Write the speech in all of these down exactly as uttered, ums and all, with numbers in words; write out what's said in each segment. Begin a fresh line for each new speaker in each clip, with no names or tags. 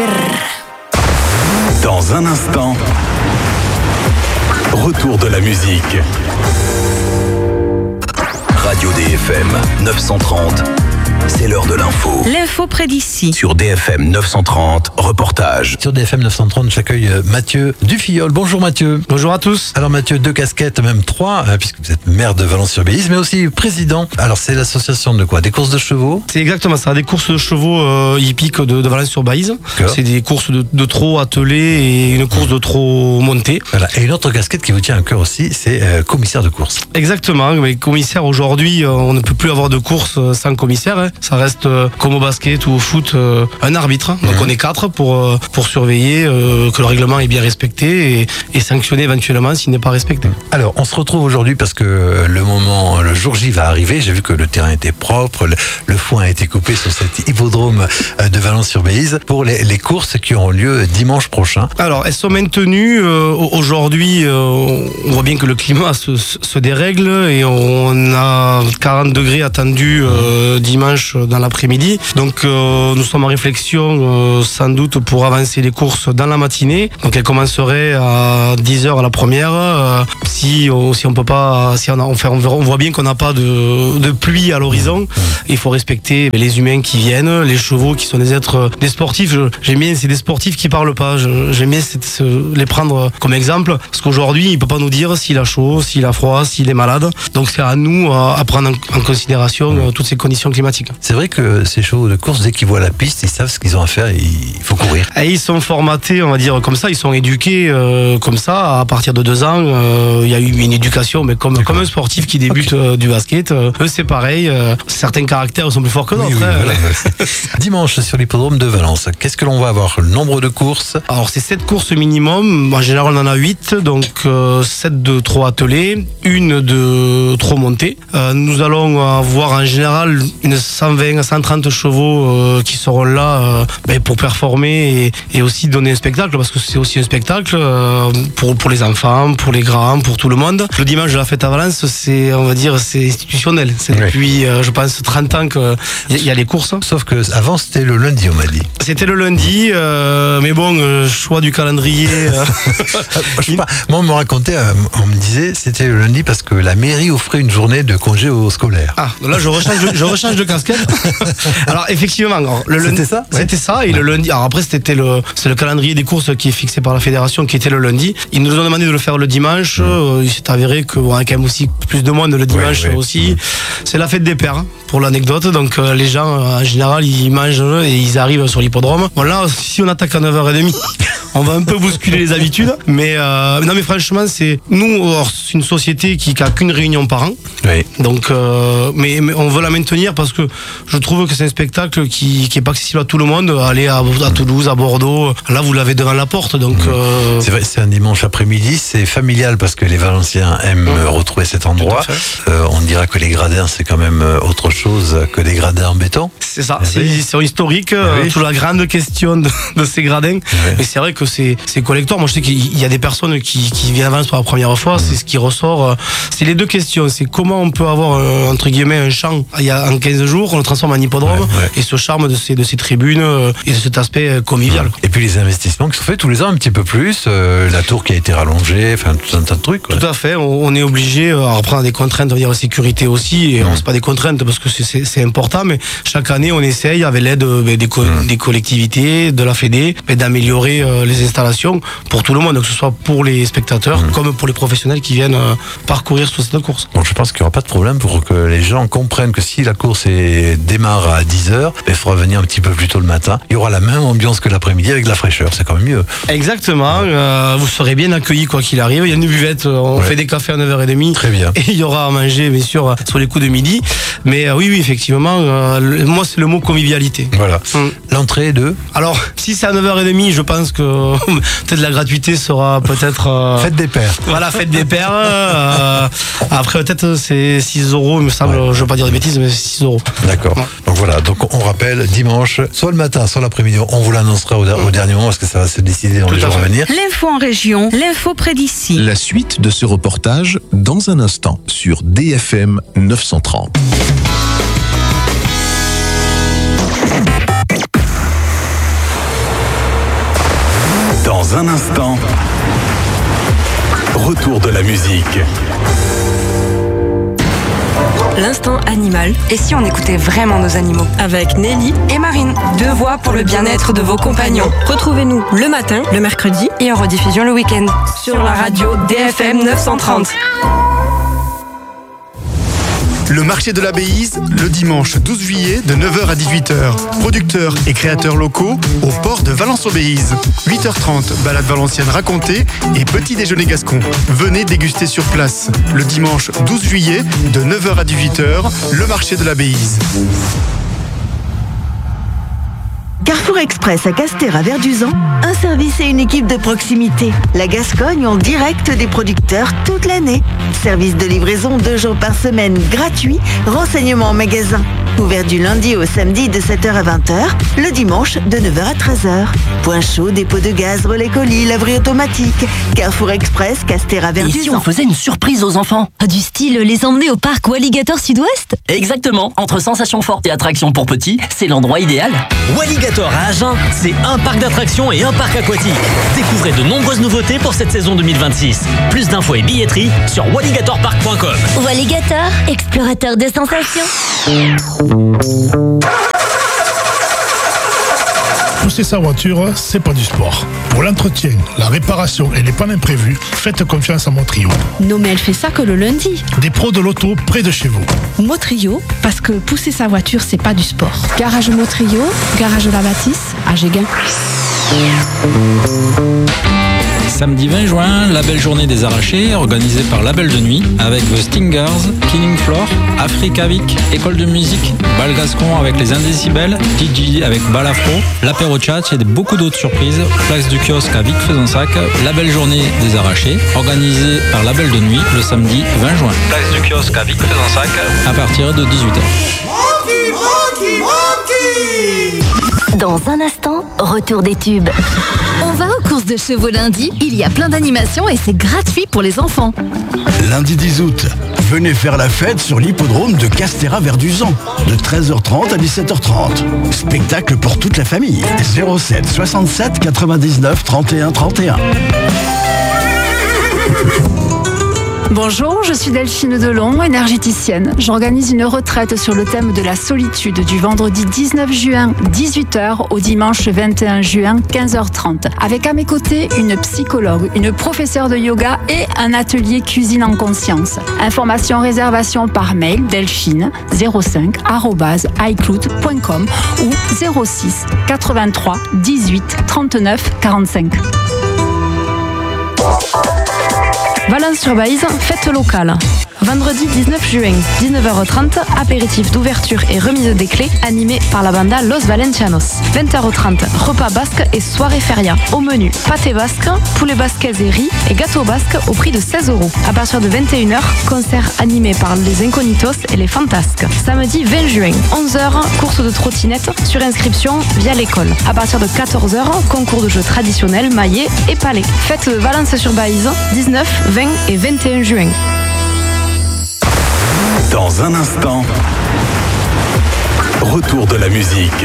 Dans un instant, retour de la musique. Radio D F M neuf cent trente, c'est l'heure de l'info.
L'info près d'ici.
Sur D F M neuf cent trente, reportage.
Sur D F M neuf cent trente, j'accueille Mathieu Dufilleul. Bonjour Mathieu.
Bonjour à tous.
Alors Mathieu, deux casquettes, même trois, puisque vous êtes maire de Valence-sur-Bélise, mais aussi président. Alors c'est l'association de quoi? Des courses de chevaux?
C'est exactement ça, des courses de chevaux euh, hippiques de, de Valence-sur-Bélise. C'est des courses de, de trot attelé et une course de trot montée.
Voilà. Et une autre casquette qui vous tient à cœur aussi, c'est euh, commissaire de course.
Exactement, mais commissaire aujourd'hui, euh, on ne peut plus avoir de course sans commissaire. Hein. Ça reste euh, comme au basket ou au foot, euh, un arbitre. Donc mmh. on est quatre pour, euh, pour surveiller euh, que le règlement est bien respecté et, et sanctionner éventuellement s'il n'est pas respecté.
Alors on se retrouve aujourd'hui parce que le moment, le jour J va arriver. J'ai vu que le terrain était propre, le, le foin a été coupé sur cet hippodrome de Valence-sur-Bélise pour les, les courses qui auront lieu dimanche prochain.
Alors elles sont maintenues. Euh, aujourd'hui, euh, on voit bien que le climat se, se dérègle et on a quarante degrés attendus euh, dimanche dans l'après-midi. Donc euh, nous sommes en réflexion euh, sans doute pour avancer les courses dans la matinée. Donc elles commenceraient à dix heures à la première. Euh, si, euh, si on peut pas, si on, a, on, fait, on, verra, on voit bien qu'on n'a pas de, de pluie à l'horizon. Il faut respecter les humains qui viennent, les chevaux qui sont des êtres, des sportifs. J'aime bien, c'est des sportifs qui parlent pas. J'aime bien les prendre comme exemple parce qu'aujourd'hui il peut pas nous dire s'il a chaud, s'il a froid, s'il est malade. Donc c'est à nous à, à prendre en, en considération euh, toutes ces conditions climatiques.
C'est vrai que ces chevaux de course, dès qu'ils voient la piste, ils savent ce qu'ils ont à faire et il faut courir.
Et ils sont formatés, on va dire comme ça, ils sont éduqués euh, comme ça. À partir de deux ans, il euh, y a eu une éducation, mais comme, comme un sportif qui débute okay. euh, du basket. Euh, eux, c'est pareil. Euh, certains caractères sont plus forts que d'autres. Oui, oui, hein. Voilà.
Dimanche, sur l'hippodrome de Valence, qu'est-ce que l'on va avoir? Le nombre de courses?
Alors, c'est sept courses minimum. En général, on en a huit. Donc, euh, sept de trot attelé, une de trot monté. Euh, nous allons avoir en général une cent vingt à cent trente chevaux euh, qui seront là euh, ben, pour performer et, et aussi donner un spectacle parce que c'est aussi un spectacle euh, pour, pour les enfants, pour les grands, pour tout le monde. Le dimanche de la fête à Valence, c'est, on va dire, c'est institutionnel. C'est oui. depuis, euh, je pense, trente ans qu'il y, y a les courses.
Sauf que avant c'était le lundi, on m'a dit.
C'était le lundi, euh, mais bon, euh, choix du calendrier. Euh...
je sais pas. Moi, on me racontait, euh, on me disait, c'était le lundi parce que la mairie offrait une journée de congé aux scolaires.
Ah, là, je rechange, je rechange de casquette. Alors, effectivement, alors, le lundi,
c'était ça.
C'était ouais. ça, et ouais. le lundi. Alors après, c'était le, c'est le calendrier des courses qui est fixé par la fédération, qui était le lundi. Ils nous ont demandé de le faire le dimanche. Mmh. Euh, il s'est avéré qu'on bon, a quand même aussi plus de monde le dimanche ouais, ouais. aussi. Mmh. C'est la fête des pères, hein, pour l'anecdote. Donc, euh, les gens, euh, en général, ils mangent et ils arrivent sur l'hippodrome. Bon, là, si on attaque à neuf heures trente, on va un peu bousculer les habitudes. Mais euh, non, mais franchement, c'est nous, or, c'est une société qui n'a qu'une réunion par an.
Oui.
Donc, euh, mais, mais on veut la maintenir parce que je trouve que c'est un spectacle qui qui est pas accessible à tout le monde. Aller à, à Toulouse, à Bordeaux, là vous l'avez devant la porte. Donc mmh. euh...
c'est vrai, c'est un dimanche après-midi, c'est familial parce que les Valenciens aiment mmh. retrouver cet endroit. Euh, on dira que les gradins c'est quand même autre chose que des gradins en béton.
C'est ça, c'est, c'est historique. Ah, oui. Toute la grande question de, de ces gradins. Oui. Mais c'est vrai que c'est c'est collector. Moi je sais qu'il y a des personnes qui qui viennent à Valence pour la première fois. Mmh. C'est ce qui ressort. C'est les deux questions. C'est comment on peut avoir euh, entre guillemets un champ il y a en quinze jours, on le transforme en hippodrome ouais, ouais. et ce charme de ces de ces tribunes euh, et de cet aspect euh, convivial.
Et puis les investissements qui sont faits tous les ans un petit peu plus, euh, la tour qui a été rallongée, enfin tout un tas de trucs. Quoi.
Tout à fait. On, on est obligé. Euh, après on a des contraintes, on va dire la sécurité aussi. Et mmh. c'est pas des contraintes parce que c'est, c'est c'est important, mais chaque année on essaye avec l'aide euh, des co- mmh. des collectivités, de la Fédé, d'améliorer euh, les installations pour tout le monde, que ce soit pour les spectateurs mmh. comme pour les professionnels qui viennent euh, parcourir sur cette course.
Donc je pense qu'il n'y aura pas de problème pour que les gens comprennent que si la course est, démarre à dix heures, il faudra venir un petit peu plus tôt le matin. Il y aura la même ambiance que l'après-midi avec de la fraîcheur, c'est quand même mieux.
Exactement, euh, vous serez bien accueillis quoi qu'il arrive. Il y a une buvette, on ouais. fait des cafés à neuf heures trente.
Très bien.
Et il y aura à manger bien sûr sur les coups de midi. Mais euh, oui, oui, effectivement, euh, le, moi c'est le mot convivialité.
Voilà. Hum. L'entrée de
Alors, si c'est à neuf heures trente, je pense que peut-être la gratuité sera peut-être... Euh,
fête des pères.
Voilà, fête des pères. Euh, après peut-être c'est six euros, il me semble, ouais. je ne veux pas dire de bêtises, mais six euros.
D'accord. Ouais. Donc voilà, donc on rappelle, dimanche, soit le matin, soit l'après-midi, on vous l'annoncera au, au dernier moment parce que ça va se décider dans Tout les jours à venir.
L'info en région, l'info près d'ici.
La suite de ce reportage dans un instant sur D F M neuf cent trente.
Dans un instant, retour de la musique.
L'instant animal.
Et si on écoutait vraiment nos animaux?
Avec Nelly
Et Marine, deux voix pour le bien-être de vos compagnons.
Retrouvez-nous le matin, le mercredi
Et en rediffusion le week-end.
sur la radio D F M neuf cent trente.
Le marché de la Béise, le dimanche douze juillet de neuf heures à dix-huit heures. Producteurs et créateurs locaux au port de Valence-aux-Béises. huit heures trente, balade valencienne racontée et petit déjeuner gascon. Venez déguster sur place. Le dimanche douze juillet de neuf heures à dix-huit heures, le marché de la Béise.
Carrefour Express à Castéra-Verduzan, un service et une équipe de proximité. La Gascogne en direct des producteurs toute l'année. Service de livraison deux jours par semaine gratuit, renseignements en magasin. Ouvert du lundi au samedi de sept heures à vingt heures, le dimanche de neuf heures à treize heures. Point chaud, dépôt de gaz, relais colis, laverie automatique. Carrefour Express, Castéra-Verduzan.
Et si on faisait une surprise aux enfants?
Du style les emmener au parc Walligator Sud-Ouest?
Exactement, entre sensations fortes et attractions pour petits, c'est l'endroit idéal.
Walligator à Agen, c'est un parc d'attractions et un parc aquatique. Découvrez de nombreuses nouveautés pour cette saison deux mille vingt-six. Plus d'infos et billetterie sur walligator park point com.
Walligator, explorateur de sensations.
Pousser sa voiture, c'est pas du sport. Pour l'entretien, la réparation et les pannes imprévues, faites confiance à Motrio.
Non mais elle fait ça que le lundi.
Des pros de l'auto près de chez vous.
Motrio, parce que pousser sa voiture, c'est pas du sport. Garage Motrio, garage La Bâtisse, à Géguin.
Samedi vingt juin, la belle journée des arrachés, organisée par Label de Nuit, avec The Stingers, Killing Floor, Africavic, École de musique, Bal Gascon avec les Indécibels, D J avec Balafro, l'apéro chat et beaucoup d'autres surprises. Place du kiosque à Vic-Fezensac, la belle journée des arrachés, organisée par Label de Nuit le samedi vingt juin. Place du kiosque à Vic-Fezensac, à partir de dix-huit heures.
Dans un instant, retour des tubes.
On va aux courses de chevaux lundi, il y a plein d'animations et c'est gratuit pour les enfants.
Lundi dix août, venez faire la fête sur l'hippodrome de Castéra-Verduzan, de treize heures trente à dix-sept heures trente. Spectacle pour toute la famille, zéro sept soixante-sept quatre-vingt-dix-neuf trente et un trente et un.
Bonjour, je suis Delphine Delon, énergéticienne. J'organise une retraite sur le thème de la solitude du vendredi dix-neuf juin, dix-huit heures, au dimanche vingt et un juin, quinze heures trente. Avec à mes côtés une psychologue, une professeure de yoga et un atelier cuisine en conscience. Information réservation par mail delphine zéro cinq arobase icloud point com ou zéro six quatre-vingt-trois dix-huit trente-neuf quarante-cinq.
Valence-sur-Baïse, fête locale. Vendredi dix-neuf juin, dix-neuf heures trente, apéritif d'ouverture et remise des clés animé par la banda Los Valencianos. vingt heures trente, repas basque et soirée feria. Au menu, pâté basque, poulet basquez et riz et gâteau basque au prix de seize euros. À partir de vingt et une heures, concert animé par les Incognitos et les Fantasques. Samedi vingt juin, onze heures, course de trottinette sur inscription via l'école. À partir de quatorze heures, concours de jeux traditionnels, maillets et palais. Fête Valence-sur-Baïse, dix-neuf, vingt et vingt et un juin.
Dans un instant, retour de la musique.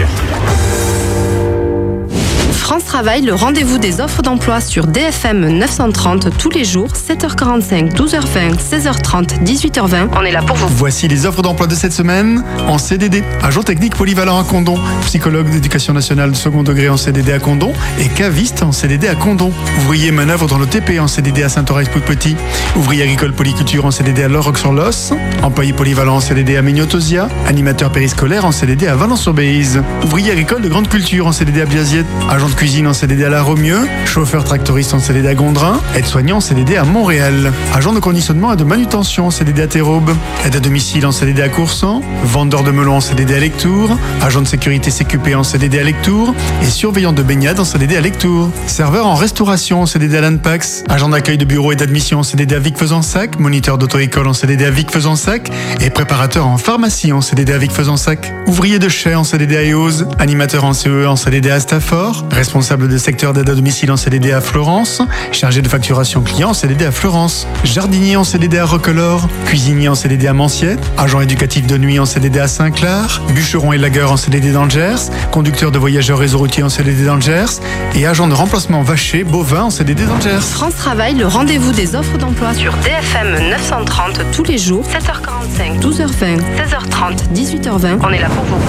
France Travail, le rendez-vous des offres d'emploi sur D F M neuf cent trente tous les jours, sept heures quarante-cinq, douze heures vingt, seize heures trente, dix-huit heures vingt. On est là pour vous.
Voici les offres d'emploi de cette semaine en C D D. Agent technique polyvalent à Condon, psychologue d'éducation nationale de second degré en C D D à Condon et caviste en C D D à Condon. Ouvrier manœuvre dans le T P en C D D à Saint-Horace-Pouc-Petit. Ouvrier agricole polyculture en C D D à Loroc-sur-Losse. Employé polyvalent en C D D à Mignotosia. Animateur périscolaire en C D D à Valence-sur-Béize. Ouvrier agricole de grande culture en C D D à Biaziette. Agent de cuisine en C D D à La Romieux, chauffeur tractoriste en C D D à Gondrin, aide-soignant en C D D à Montréal, agent de conditionnement et de manutention en C D D à Terraube, aide à domicile en C D D à Coursan, vendeur de melons en C D D à Lectoure, agent de sécurité C Q P en C D D à Lectoure et surveillant de baignade en C D D à Lectoure, serveur en restauration en C D D à l'Anpax, agent d'accueil de bureau et d'admission en C D D à Vic-Fezensac, moniteur d'auto-école en C D D à Vic-Fezensac et préparateur en pharmacie en C D D à Vic-Fezensac, ouvrier de chai en C D D à Eauze, animateur en C E E en C D D à Stafford, responsable Responsable des secteurs d'aide à domicile en C D D à Florence. Chargé de facturation client en C D D à Florence. Jardinier en C D D à Roquelaure. Cuisinier en C D D à Manciette. Agent éducatif de nuit en C D D à Saint-Clar. Bûcheron et lagueur en C D D dans le Gers. Conducteur de voyageurs réseau routier en C D D dans le Gers. Et agent de remplacement vacher bovin en C D D dans le Gers.
France Travail, le rendez-vous des offres d'emploi sur D F M neuf cent trente tous les jours, sept heures quarante-cinq, douze heures vingt, seize heures trente, dix-huit heures vingt. On est là pour vous.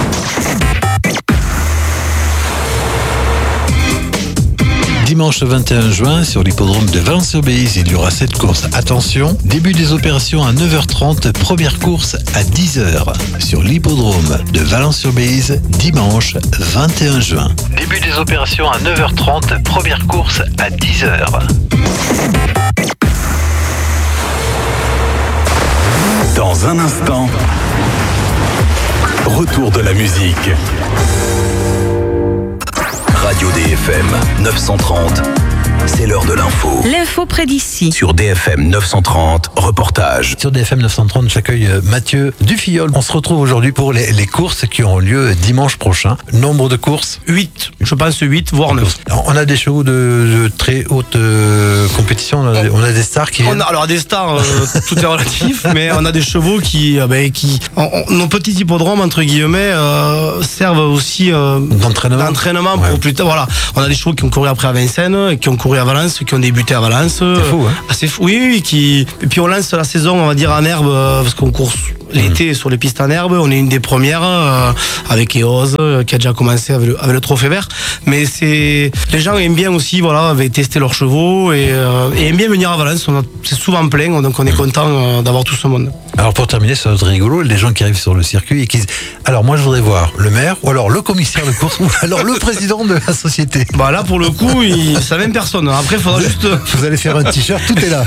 Dimanche vingt et un juin, sur l'hippodrome de Valence-sur-Béziers, il y aura cette course. Attention, début des opérations à neuf heures trente, première course à dix heures. Sur l'hippodrome de Valence-sur-Béziers, dimanche vingt et un juin. Début des opérations à neuf heures trente, première course à dix heures.
Dans un instant, retour de la musique.
Radio D F M neuf cent trente, c'est l'heure de l'info.
L'info près d'ici.
Sur D F M neuf cent trente, reportage.
Sur D F M neuf cent trente, j'accueille Mathieu Dufilleul. On se retrouve aujourd'hui pour les, les courses qui auront lieu dimanche prochain. Nombre de courses ?
huit, je pense huit, voire neuf.
On a des chevaux de, de très haute euh, compétition, on a, on a des stars qui viennent.
On a, alors des stars, euh, tout est relatif, mais on a des chevaux qui, euh, ben, qui on, on, nos petits hippodromes, entre guillemets, euh, servent aussi euh,
d'entraînement,
d'entraînement
ouais.
pour plus tard. Voilà, on a des chevaux qui ont couru après à Vincennes, qui ont couru à Valence, qui ont débuté à Valence.
C'est fou, hein.
Assez fou, oui, oui, qui... Et puis on lance la saison, on va dire, en herbe, euh, parce qu'on court l'été mmh. sur les pistes en herbe. On est une des premières, euh, avec Eos, euh, qui a déjà commencé avec le, avec le trophée vert. Mais c'est... Les gens aiment bien aussi, voilà, avaient testé leurs chevaux et, euh, et aiment bien venir à Valence. On a... C'est souvent plein, donc on est content euh, d'avoir tout ce monde.
Alors pour terminer, ça va être rigolo, les gens qui arrivent sur le circuit et qui disent « Alors moi je voudrais voir le maire, ou alors le commissaire de course, ou alors le président de la société. »
Bah là pour le coup, il... c'est la même personne. Après il faudra juste...
Vous allez faire un t-shirt, tout est là.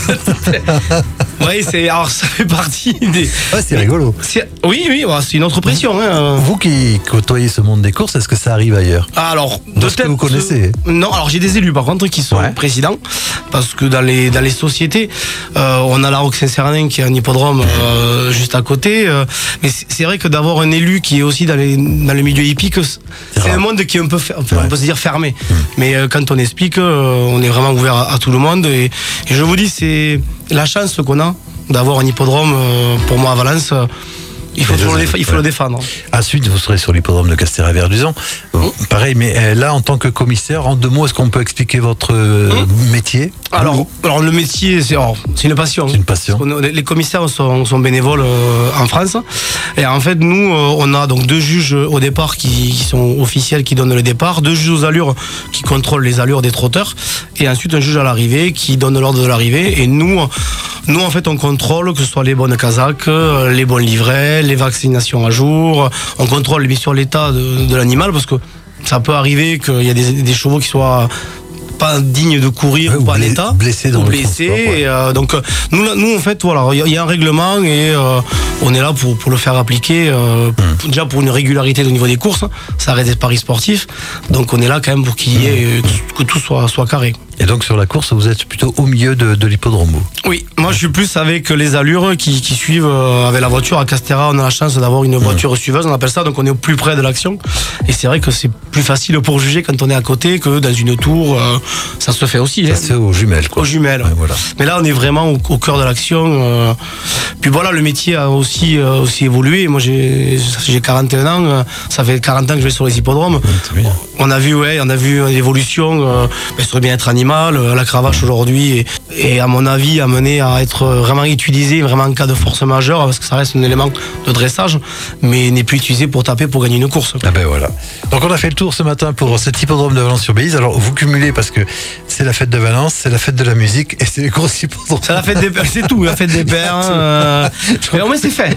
Oui, c'est... Alors ça fait partie des...
Ouais, c'est rigolo.
C'est... Oui, oui, bah, c'est une autre pression. Hein.
Vous qui côtoyez ce monde des courses, est-ce que ça arrive ailleurs ?
Alors,
de ce que vous connaissez.
Non, alors j'ai des élus par contre qui sont ouais. présidents, parce que dans les, dans les sociétés, euh, on a la Roque Saint-Cernin qui est un hippodrome euh, juste à côté, euh, mais c'est, c'est vrai que d'avoir un élu qui est aussi dans, les, dans le milieu hippique, c'est, c'est un monde qui est un peu, enfin, ouais. on peut se dire fermé, mmh. mais euh, quand on explique, euh, on est vraiment ouvert à, à tout le monde, et, et je vous dis, c'est la chance qu'on a d'avoir un hippodrome, euh, pour moi à Valence, euh, Il faut, le, déf- il faut ouais. le défendre.
Ensuite, vous serez sur l'hippodrome de Castéra-Verduzan. Bon, mmh. Pareil, mais euh, là, en tant que commissaire, en deux mots, est-ce qu'on peut expliquer votre euh, mmh. métier ?
alors, mmh. alors, le métier, c'est, alors, c'est une passion.
C'est une passion.
Les commissaires sont, sont bénévoles euh, en France. Et en fait, nous, euh, on a donc deux juges au départ qui, qui sont officiels, qui donnent le départ, deux juges aux allures qui contrôlent les allures des trotteurs, et ensuite un juge à l'arrivée qui donne l'ordre de l'arrivée. Et nous, nous, en fait, on contrôle que ce soit les bonnes casaques, les bons livrets, les vaccinations à jour. On contrôle bien sûr l'état de, de l'animal, parce que ça peut arriver qu'il y a des, des chevaux qui soient pas dignes de courir, ouais, ou pas en état,
blessés dans
ou blessés. Ouais. Et euh, donc nous, nous en fait, voilà, il y, y a un règlement et euh, on est là pour pour le faire appliquer. Euh, mmh. pour, déjà pour une régularité au niveau des courses, ça reste des paris sportifs. Donc on est là quand même pour qu'il y ait mmh. que tout soit soit carré.
Et donc sur la course, vous êtes plutôt au milieu de, de l'hippodrome.
Oui, moi je suis plus avec les allures qui, qui suivent euh, avec la voiture. À Castéra, on a la chance d'avoir une voiture mmh. suiveuse, on appelle ça, donc on est au plus près de l'action. Et c'est vrai que c'est plus facile pour juger quand on est à côté que dans une tour. Euh, ça se fait aussi.
Ça se fait aux jumelles, quoi.
Aux jumelles.
Ouais, voilà.
Mais là, on est vraiment au, au cœur de l'action. Euh. Puis voilà, le métier a aussi, euh, aussi évolué. Moi, j'ai, j'ai quarante et un ans. Euh, ça fait quarante ans que je vais sur les hippodromes.
Mmh,
on a vu, ouais, on a vu l'évolution euh, sur le bien-être animal, euh, la cravache aujourd'hui, et, et à mon avis, amené à être vraiment utilisé vraiment en cas de force majeure, parce que ça reste un élément de dressage, mais n'est plus utilisé pour taper pour gagner une course.
Ah ben voilà. Donc on a fait le tour ce matin pour cet hippodrome de Valence-sur-Béziers. Alors vous cumulez parce que c'est la fête de Valence, c'est la fête de la musique et c'est les gros hippodromes.
C'est la fête des pères, c'est tout, la fête des pères. Euh... Mais au moins c'est fait.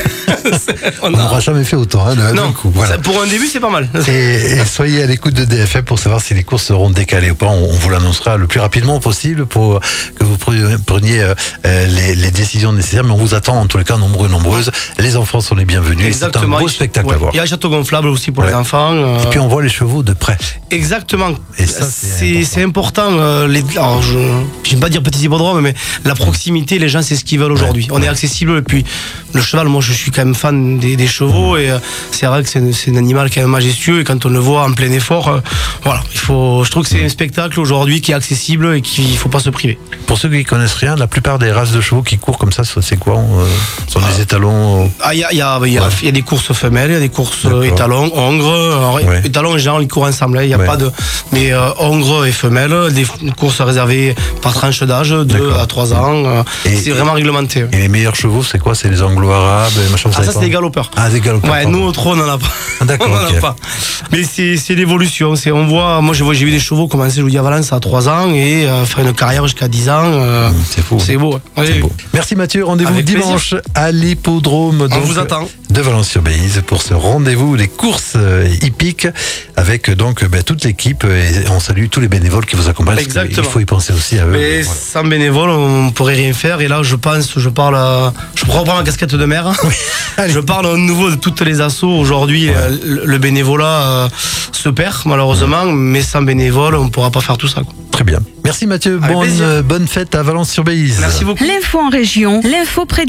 On n'aura jamais fait autant hein, d'un coup. Voilà.
Pour un début, c'est pas mal.
Et, et soyez à l'écoute de D F M pour savoir si les courses seront décalées ou pas. On, on vous l'annoncera le plus rapidement possible pour que vous preniez euh, les, les décisions nécessaires. Mais on vous attend en tous les cas nombreux, nombreuses. Les enfants sont les bienvenus.
Exactement.
C'est un beau spectacle
ouais.
à voir.
Il y a un château gonflable aussi pour ouais. les enfants. Euh...
Et puis on voit les chevaux de près.
Exactement.
Et ça, c'est,
c'est, c'est important important. Euh, les, alors je j'aime pas dire petit hippodrome, mais la proximité, les gens, c'est ce qu'ils veulent aujourd'hui. On est accessible. Et puis le cheval, moi, je suis quand même fan des, des chevaux et euh, c'est vrai que c'est, c'est un animal quand même majestueux. Et quand on le voit en plein effort, euh, voilà, il faut. Je trouve que c'est un spectacle aujourd'hui qui est accessible et qu'il faut pas se priver.
Pour ceux qui connaissent rien, la plupart des races de chevaux qui courent comme ça, c'est quoi euh, sont des étalons.
Ah, il y a, y, a, y, a, ouais. y a des courses femelles, il y a des courses D'accord. étalons, hongres. Alors, ouais. Étalons en général, ils courent ensemble. Il hein, y a ouais. pas de. Mais euh, hongres et femelles, des courses réservées par tranche d'âge, deux à trois ans. Et, c'est vraiment réglementé.
Et les meilleurs chevaux, c'est quoi? C'est les anglo-arabes, les machins.
Ah, ça, c'est des galopeurs.
Ah, des galopeurs.
Ouais, nous, au trot, on n'en a pas.
Ah, d'accord.
on n'en
okay.
a pas. Mais c'est, c'est l'évolution. C'est, on voit, moi, je vois, j'ai vu des chevaux commencer, je vous dis, à Valence à trois ans et euh, faire une carrière jusqu'à dix ans. Euh,
mmh, c'est fou.
C'est beau. Ouais.
C'est
oui.
beau. Merci Mathieu. Rendez-vous
Avec
dimanche
plaisir.
à l'hippodrome
on
donc,
vous attend.
de Valence-sur-Béise pour ce rendez-vous des courses hippiques avec donc bah, toute l'équipe et on salue tous les bénévoles qui vous accompagnent.
Exactement.
Il faut y penser aussi à eux.
Mais voilà. Sans bénévoles, on ne pourrait rien faire. Et là, je pense, je parle, à, je reprends ma casquette de maire. Oui. Je parle à nouveau de toutes les assos. Aujourd'hui, ouais. le, le bénévolat euh, se perd malheureusement, mais sans bénévoles, on ne pourra pas faire tout ça. Quoi.
Très bien. Merci Mathieu. Bonne, bonne fête à Valence-sur-Béise.
Merci beaucoup.
L'info en région, l'info près